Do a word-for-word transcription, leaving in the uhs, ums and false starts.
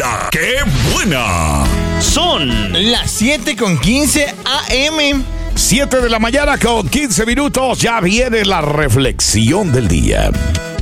¡La qué buena! Son las siete con quince A M siete de la mañana con quince minutos. Ya viene la reflexión del día.